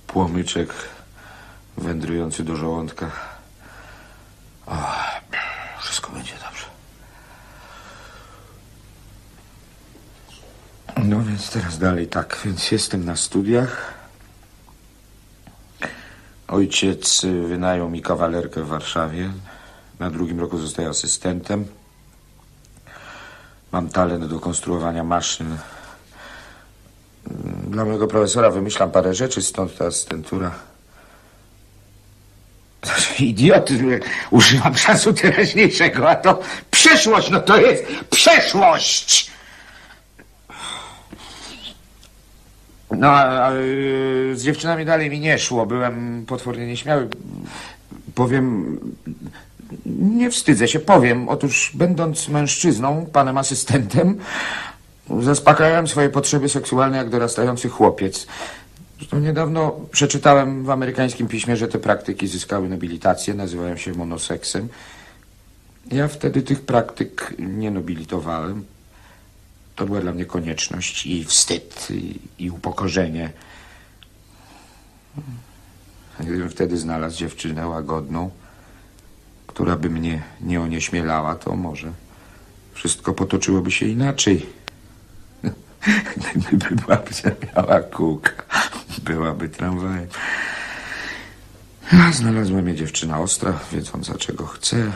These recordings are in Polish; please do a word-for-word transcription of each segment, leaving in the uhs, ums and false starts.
płomyczek wędrujący do żołądka. O, wszystko będzie dobrze. No więc teraz dalej tak, więc jestem na studiach. Ojciec wynajął mi kawalerkę w Warszawie. Na drugim roku zostaję asystentem. Mam talent do konstruowania maszyn. Dla mojego profesora wymyślam parę rzeczy, stąd ta asystentura. Idiotyzm, używam czasu teraźniejszego, a to przeszłość, no to jest przeszłość! No, a, a z dziewczynami dalej mi nie szło, byłem potwornie nieśmiały. Powiem, nie wstydzę się, powiem, otóż będąc mężczyzną, panem asystentem, zaspokajałem swoje potrzeby seksualne jak dorastający chłopiec. Zresztą niedawno przeczytałem w amerykańskim piśmie, że te praktyki zyskały nobilitację, nazywają się monoseksem. Ja wtedy tych praktyk nie nobilitowałem. To była dla mnie konieczność i wstyd, i, i upokorzenie. Gdybym wtedy znalazł dziewczynę łagodną, która by mnie nie onieśmielała, to może wszystko potoczyłoby się inaczej. Gdyby babcia miała kółka, byłaby tramwajem. Znalazła mnie dziewczyna ostra, wiedząca czego chce.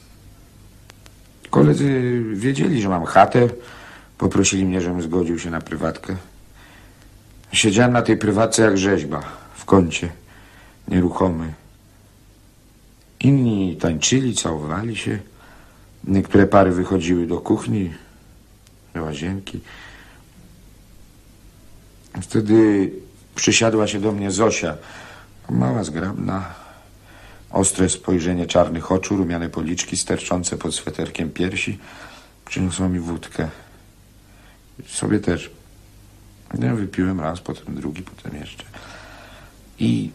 Koledzy wiedzieli, że mam chatę. Poprosili mnie, żebym zgodził się na prywatkę. Siedziałem na tej prywatce jak rzeźba, w kącie, nieruchomy. Inni tańczyli, całowali się. Niektóre pary wychodziły do kuchni, do łazienki. Wtedy przysiadła się do mnie Zosia, mała, zgrabna, ostre spojrzenie czarnych oczu, rumiane policzki sterczące pod sweterkiem piersi. Przyniosła mi wódkę. Sobie też. Ja wypiłem raz, potem drugi, potem jeszcze. I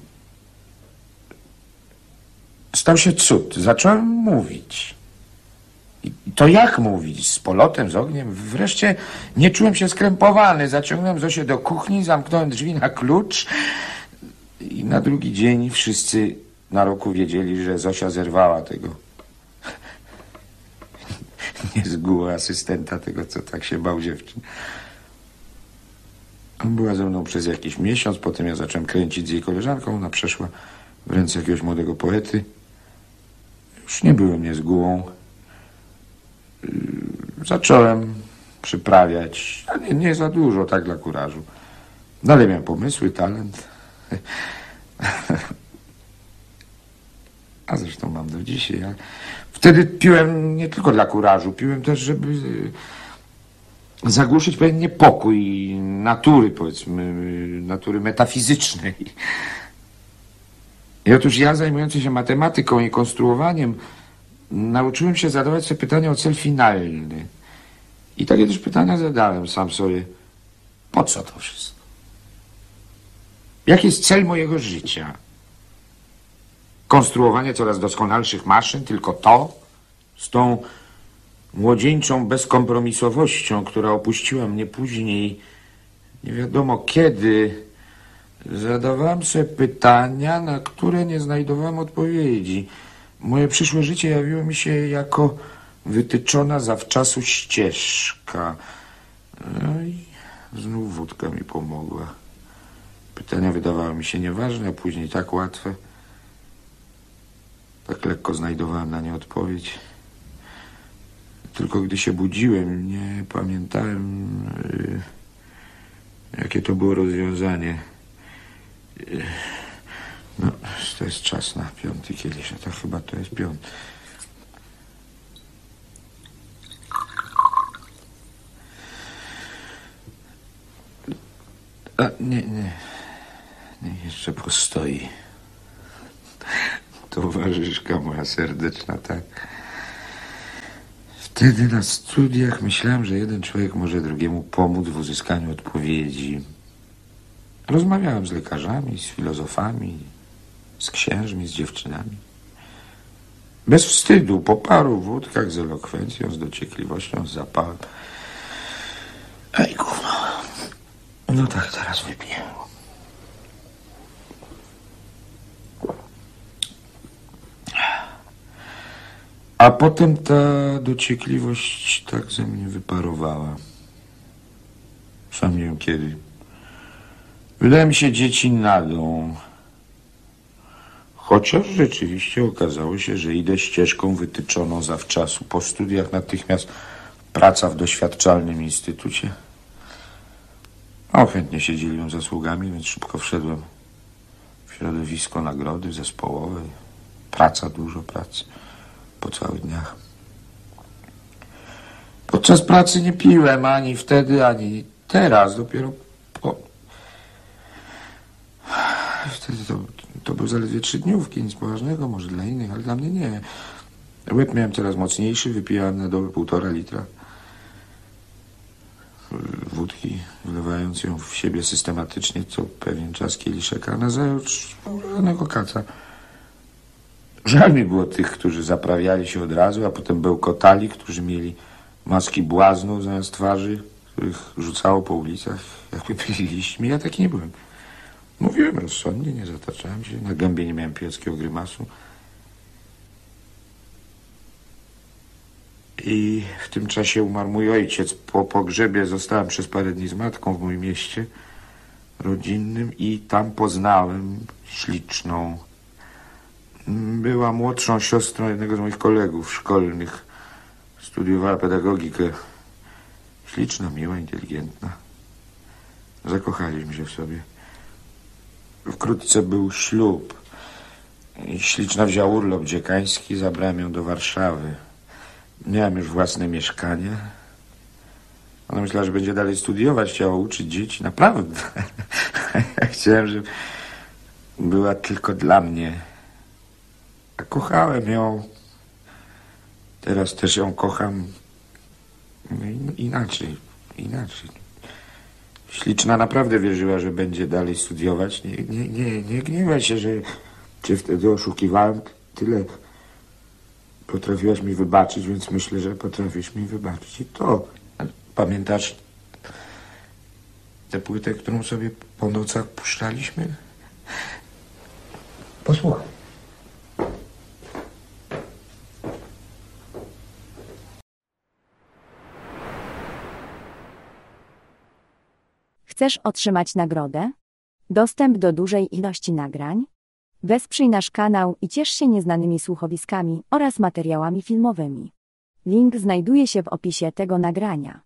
stał się cud. Zacząłem mówić. I to jak mówić? Z polotem, z ogniem? Wreszcie nie czułem się skrępowany. Zaciągnąłem Zosię do kuchni, zamknąłem drzwi na klucz i na drugi dzień wszyscy na roku wiedzieli, że Zosia zerwała tego niezgółu asystenta, tego, co tak się bał dziewczyn. Była ze mną przez jakiś miesiąc, potem ja zacząłem kręcić z jej koleżanką, ona przeszła w ręce jakiegoś młodego poety. Już nie byłem niezgółą. Zacząłem przyprawiać, a nie, nie za dużo, tak dla kurażu. Dalej miałem pomysły, talent. A zresztą mam do dzisiaj. Ja wtedy piłem nie tylko dla kurażu, piłem też, żeby zagłuszyć pewien niepokój natury, powiedzmy, natury metafizycznej. I otóż ja, zajmujący się matematyką i konstruowaniem, nauczyłem się zadawać sobie pytania o cel finalny. I takie też pytania zadałem sam sobie. Po co to wszystko? Jaki jest cel mojego życia? Konstruowanie coraz doskonalszych maszyn, tylko to? Z tą młodzieńczą bezkompromisowością, która opuściła mnie później, nie wiadomo kiedy, zadawałem sobie pytania, na które nie znajdowałem odpowiedzi. Moje przyszłe życie jawiło mi się jako wytyczona zawczasu ścieżka. No i znów wódka mi pomogła. Pytania wydawały mi się nieważne, a później tak łatwe. Tak lekko znajdowałem na nie odpowiedź. Tylko gdy się budziłem, nie pamiętałem, jakie to było rozwiązanie. No, to jest czas na piąty kielisz, a to chyba to jest piąty. A, nie, nie, nie, jeszcze postoi. Towarzyszka moja serdeczna, tak. Wtedy na studiach myślałem, że jeden człowiek może drugiemu pomóc w uzyskaniu odpowiedzi. Rozmawiałem z lekarzami, z filozofami, z księżmi, z dziewczynami. Bez wstydu, po paru wódkach, z elokwencją, z dociekliwością, z zapałem. Ej, gówno. No tak, teraz wypiję. A potem ta dociekliwość tak ze mnie wyparowała. Sam nie wiem kiedy. Wydałem się dziecinadą. Chociaż rzeczywiście okazało się, że idę ścieżką wytyczoną zawczasu. Po studiach natychmiast praca w doświadczalnym instytucie. O, chętnie się dzieliłem zasługami, więc szybko wszedłem w środowisko nagrody zespołowej. Praca, dużo pracy po całych dniach. Podczas pracy nie piłem ani wtedy, ani teraz. Dopiero po... Wtedy to, to były zaledwie trzy dniówki, nic poważnego, może dla innych, ale dla mnie nie. Łeb miałem coraz mocniejszy, wypijałem na dobę półtora litra wódki, wlewając ją w siebie systematycznie co pewien czas kieliszek, a nazajutrz żadnego kaca. Żal mi było tych, którzy zaprawiali się od razu, a potem bełkotali, którzy mieli maski błaznów zamiast twarzy, których rzucało po ulicach, jakby byli liśćmi. Ja taki nie byłem. Mówiłem rozsądnie, nie zataczałem się, na gębie nie miałem pijackiego grymasu. I w tym czasie umarł mój ojciec. Po pogrzebie zostałem przez parę dni z matką w moim mieście rodzinnym i tam poznałem śliczną. Była młodszą siostrą jednego z moich kolegów szkolnych. Studiowała pedagogikę. Śliczna, miła, inteligentna. Zakochaliśmy się w sobie. Wkrótce był ślub. I śliczna wzięła urlop dziekański, zabrałem ją do Warszawy. Miałem już własne mieszkanie. Ona myślała, że będzie dalej studiować, chciała uczyć dzieci. Naprawdę. Ja chciałem, żeby była tylko dla mnie. A kochałem ją. Teraz też ją kocham. Inaczej. Inaczej. Śliczna naprawdę wierzyła, że będzie dalej studiować. Nie, nie, nie, nie gniewaj się, że cię wtedy oszukiwałem. Tyle potrafiłaś mi wybaczyć, więc myślę, że potrafisz mi wybaczyć i to. Pamiętasz tę płytę, którą sobie po nocach puszczaliśmy? Posłuchaj. Chcesz otrzymać nagrodę? Dostęp do dużej ilości nagrań? Wesprzyj nasz kanał i ciesz się nieznanymi słuchowiskami oraz materiałami filmowymi. Link znajduje się w opisie tego nagrania.